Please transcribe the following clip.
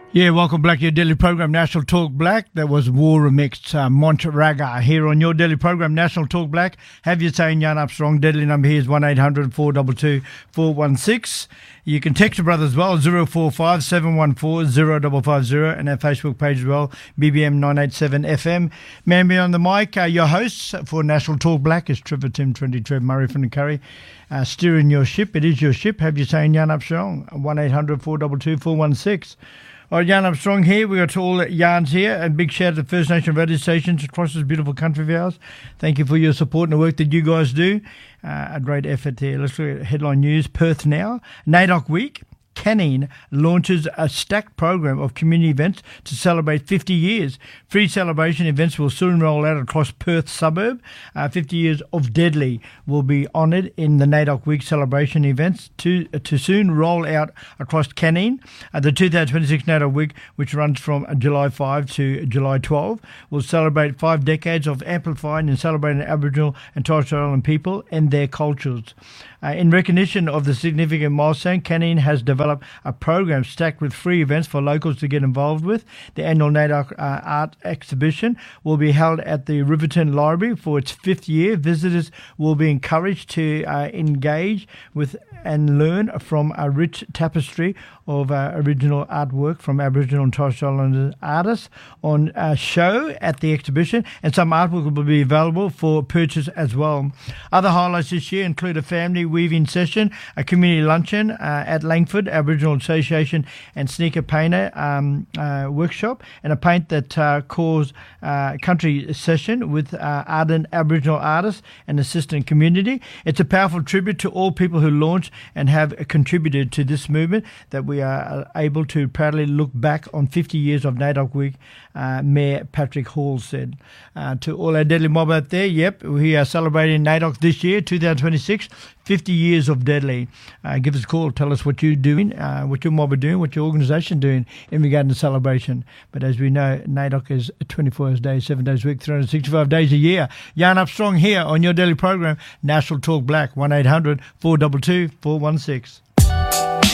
Yeah, welcome back to your daily program, National Talk Black. That was War Remixed Montraga here on your daily program, National Talk Black. Have your say in Jan Armstrong. Deadly number here is 1-800-422-416. You can text your brother as well, 045-714-0550, and our Facebook page as well, BBM 987 FM. Man beyond the mic, your hosts for National Talk Black is Trevor Tim 20 Trev Murray from the Curry. Steering your ship, it is your ship. Have your say in Jan Armstrong, 1-800-422-416. All right, Jan Armstrong here. We got all yarns here. And big shout out to First Nation radio stations across this beautiful country of ours. Thank you for your support and the work that you guys do. A great effort there. Let's look at headline news. Perth now. NAIDOC Week. Canning launches a stacked program of community events to celebrate 50 years. Free celebration events will soon roll out across Perth suburb. 50 years of Deadly will be honoured in the NAIDOC Week celebration events to soon roll out across Canning. The 2026 NAIDOC Week, which runs from July 5 to July 12, will celebrate 5 decades of amplifying and celebrating Aboriginal and Torres Strait Island people and their cultures. In recognition of the significant milestone, Canning has developed a program stacked with free events for locals to get involved with. The annual NAIDOC art exhibition will be held at the Riverton Library for its 5th year. Visitors will be encouraged to engage with and learn from a rich tapestry of original artwork from Aboriginal and Torres Strait Islander artists on show at the exhibition, and some artwork will be available for purchase as well. Other highlights this year include a family weaving session, a community luncheon at Langford Aboriginal Association and sneaker painter workshop, and a paint that cause country session with ardent Aboriginal artists and assistant community. It's a powerful tribute to all people who launched and have contributed to this movement that we are able to proudly look back on 50 years of NAIDOC Week, Mayor Patrick Hall said. To all our Deadly mob out there, yep, we are celebrating NAIDOC this year, 2026, 50 years of Deadly. Give us a call, tell us what you're doing, what your mob are doing, what your organisation doing in regard to celebration. But as we know, NAIDOC is 24 hours a day, 7 days a week, 365 days a year. Jan Armstrong here on your daily program, National Talk Black, 1-800-422-416.